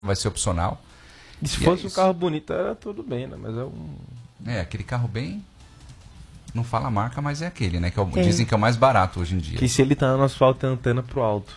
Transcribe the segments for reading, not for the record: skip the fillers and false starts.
vai ser opcional. E se fosse um carro bonito, era tudo bem, né? Mas é um... aquele carro bem... Não fala a marca, mas é aquele, né? Dizem que é o mais barato hoje em dia. Que se ele tá no asfalto, tem antena pro alto.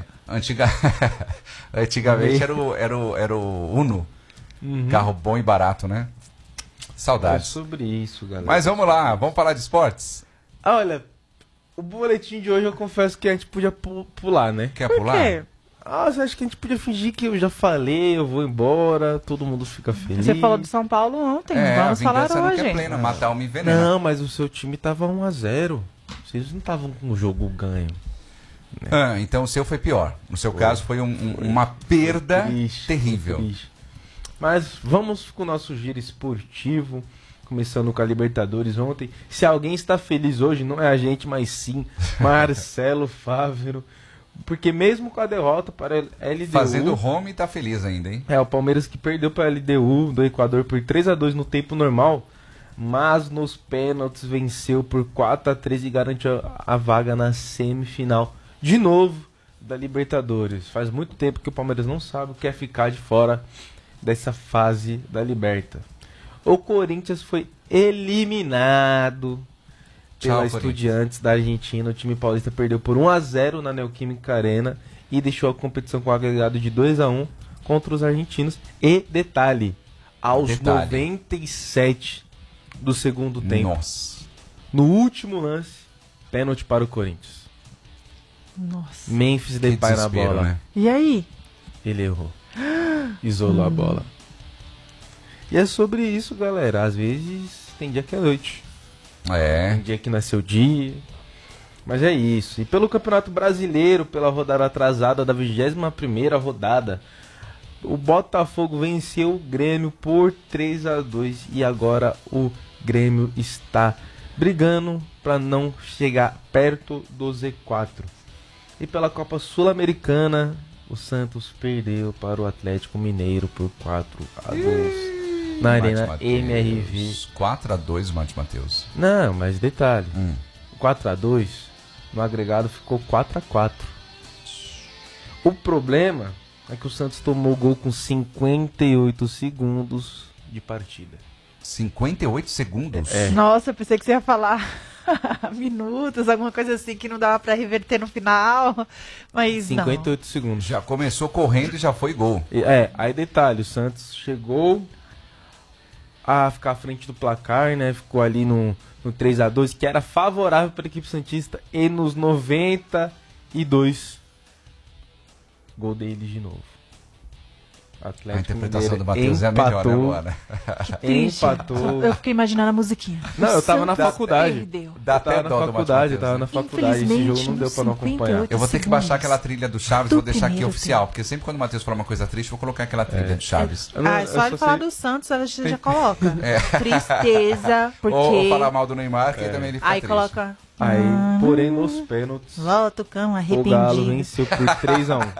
Antigamente era o Uno. Carro bom e barato, né? Saudades. É sobre isso, galera. Mas vamos lá, vamos falar de esportes? Olha, o boletim de hoje eu confesso que a gente podia pular, né? Quer pular? Por quê? Você acha que a gente podia fingir que eu já falei, eu vou embora, todo mundo fica feliz. Você falou do São Paulo ontem, vamos falar hoje. Não é plena, matar uma envenena. Não, mas o seu time tava 1-0. Vocês não estavam com o jogo ganho. Né? Então o seu foi pior. No seu caso foi uma perda terrível. Mas vamos com o nosso giro esportivo, começando com a Libertadores ontem. Se alguém está feliz hoje, não é a gente, mas sim Marcelo Fávero. Porque mesmo com a derrota para a LDU... Fazendo home tá feliz ainda, hein? O Palmeiras que perdeu para a LDU do Equador por 3-2 no tempo normal, mas nos pênaltis venceu por 4-3 e garantiu a vaga na semifinal. De novo, da Libertadores. Faz muito tempo que o Palmeiras não sabe o que é ficar de fora dessa fase da Liberta. O Corinthians foi eliminado pela Estudiantes da Argentina. O time paulista perdeu por 1-0 na Neoquímica Arena e deixou a competição com um agregado de 2-1 contra os argentinos. E detalhe, aos 97 do segundo tempo. Nossa. No último lance, pênalti para o Corinthians. Nossa. Memphis Depay na bola. Né? E aí? Ele errou. Isolou a bola. E é sobre isso, galera. Às vezes tem dia que é noite. Tem dia que nasceu dia. Mas é isso. E pelo Campeonato Brasileiro, pela rodada atrasada da 21ª rodada, o Botafogo venceu o Grêmio por 3-2. E agora o Grêmio está brigando para não chegar perto do Z4. E pela Copa Sul-Americana, o Santos perdeu para o Atlético Mineiro por 4-2. Na Arena MRV. 4-2, Mate Matheus. Não, mas detalhe. 4-2, no agregado ficou 4-4. O problema é que o Santos tomou gol com 58 segundos de partida. 58 segundos? Nossa, eu pensei que você ia falar minutos, alguma coisa assim que não dava pra reverter no final. Mas 58 segundos. Já começou correndo e já foi gol. Aí detalhe, o Santos chegou a ficar à frente do placar, né? Ficou ali no 3-2, que era favorável para a equipe santista. E nos 92, gol deles de novo. Atlético a interpretação Mineiro do Matheus é a melhor agora. Empatou. Eu fiquei imaginando a musiquinha. Não, eu tava na faculdade. Dá até dó do Matheus. Eu tava na faculdade. Esse jogo não deu pra não acompanhar. Eu vou ter que baixar aquela trilha do Chaves, vou deixar aqui oficial. Porque sempre quando o Matheus fala uma coisa triste, vou colocar aquela trilha do Chaves. Só ele falar do Santos, a gente já coloca. Tristeza, porque... Ou falar mal do Neymar, que também ele fica aí triste. Coloca... Aí, porém, nos pênaltis, volta o cão arrependido. O Galo venceu por 3-1.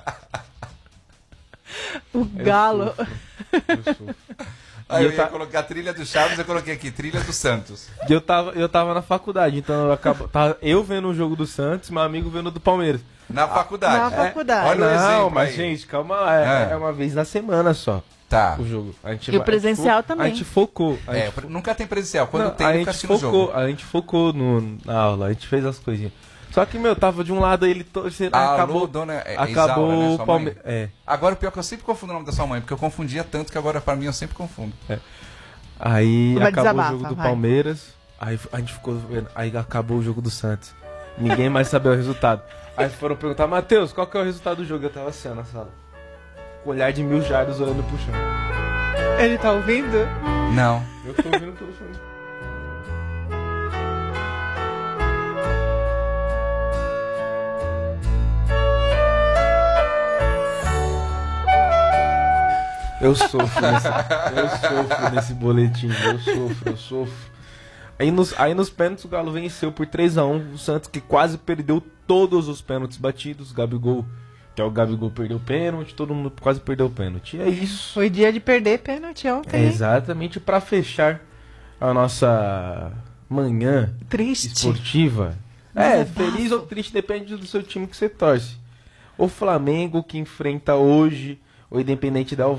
O Galo. Eu sofro. Aí eu ia colocar a trilha do Chaves, eu coloquei aqui, trilha do Santos. E eu tava na faculdade, então tava eu vendo o jogo do Santos, meu amigo vendo o do Palmeiras. Na faculdade? Na faculdade. Olha o exemplo mas aí. gente, calma lá, é uma vez na semana só. Tá. O jogo. E o presencial também. A gente focou. Nunca tem presencial, quando tem, nunca assisti no jogo. A gente focou na aula, a gente fez as coisinhas. Só que, tava de um lado ele torcendo. Acabou, dona acabou Isaura, né, o Palmeiras. Agora o pior é que eu sempre confundo o nome da sua mãe, porque eu confundia tanto que agora pra mim eu sempre confundo. Aí vai acabou desabafa, o jogo do vai. Palmeiras, aí a gente ficou vendo, aí acabou o jogo do Santos. Ninguém mais sabia o resultado. Aí foram perguntar, Matheus, qual que é o resultado do jogo? Eu tava assim, ó, na sala. Com olhar de 1000 jardas olhando pro chão. Ele tá ouvindo? Não. Eu tô ouvindo pelo fone. Eu sofro nesse boletim, eu sofro. Aí nos pênaltis o Galo venceu por 3-1, o Santos que quase perdeu todos os pênaltis batidos, Gabigol, que é o Gabigol perdeu o pênalti, todo mundo quase perdeu o pênalti. E é isso. Foi dia de perder pênalti ontem. Exatamente, para fechar a nossa manhã triste esportiva. Feliz ou triste, depende do seu time que você torce. O Flamengo que enfrenta hoje o Independente Del